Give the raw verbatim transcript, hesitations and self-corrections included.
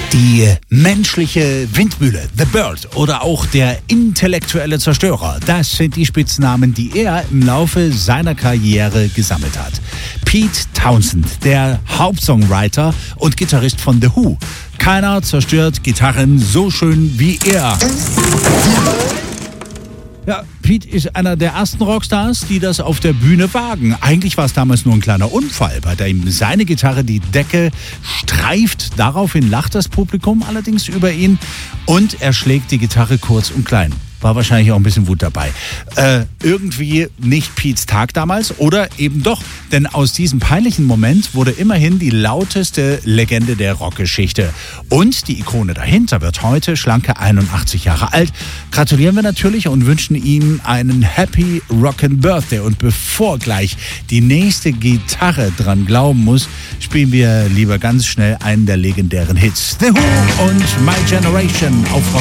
Die menschliche Windmühle, The Bird oder auch der intellektuelle Zerstörer, das sind die Spitznamen, die er im Laufe seiner Karriere gesammelt hat. Pete Townshend, der Hauptsongwriter und Gitarrist von The Who. Keiner zerstört Gitarren so schön wie er. Ja, Pete ist einer der ersten Rockstars, die das auf der Bühne wagen. Eigentlich war es damals nur ein kleiner Unfall, bei dem seine Gitarre die Decke streift. Daraufhin lacht das Publikum allerdings über ihn und er schlägt die Gitarre kurz und klein. War wahrscheinlich auch ein bisschen Wut dabei. Äh, irgendwie nicht Petes Tag damals oder eben doch, denn aus diesem peinlichen Moment wurde immerhin die lauteste Legende der Rockgeschichte. Und die Ikone dahinter wird heute schlanke einundachtzig Jahre alt. Gratulieren wir natürlich und wünschen ihm einen Happy Rockin' Birthday. Und bevor gleich die nächste Gitarre dran glauben muss, spielen wir lieber ganz schnell einen der legendären Hits. The Who und My Generation auf Rock.